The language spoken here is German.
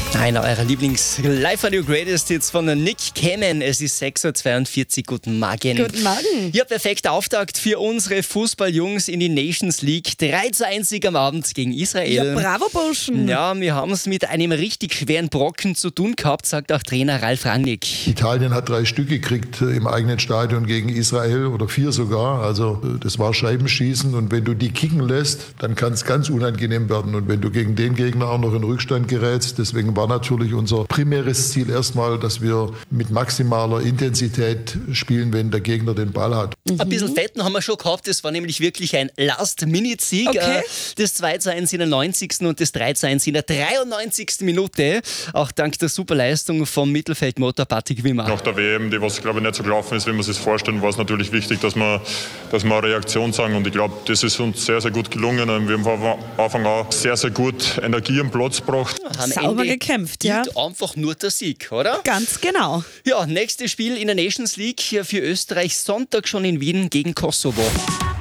Einer eurer Lieblings-Live-Radio Greatest Hits von Nick Cannon. Es ist 6.42 Uhr. Guten Morgen. Guten Morgen. Ja, perfekter Auftakt für unsere Fußballjungs in die Nations League. 3:1 Sieg am Abend gegen Israel. Ja, bravo, Burschen. Ja, wir haben es mit einem richtig schweren Brocken zu tun gehabt, sagt auch Trainer Ralf Rangnick. Italien hat 3 Stück gekriegt im eigenen Stadion gegen Israel oder 4 sogar. Also das war Scheibenschießen und wenn du die kicken lässt, dann kann es ganz unangenehm werden. Und wenn du gegen den Gegner auch noch in Rückstand gerätst, deswegen war natürlich unser primäres Ziel erstmal, dass wir mit maximaler Intensität spielen, wenn der Gegner den Ball hat. Ein bisschen Fetten haben wir schon gehabt, das war nämlich wirklich ein Last-Minute-Sieg. Okay. Das 2:1 in der 90. und das 3:1 in der 93. Minute. Auch dank der Superleistung vom Mittelfeldmotor Patrick Wimmer. Nach der WM, die was glaube ich nicht so gelaufen ist, wie wir es sich vorstellen, war es natürlich wichtig, dass wir eine Reaktion zeigen. Und ich glaube, das ist uns sehr, sehr gut gelungen. Wir haben von Anfang an sehr, sehr gut Energie am Platz gebracht. Am Sauber Ende gekämpft, ja. gilt einfach nur der Sieg, oder? Ganz genau. Ja, nächstes Spiel in der Nations League für Österreich Sonntag schon in Wien gegen Kosovo.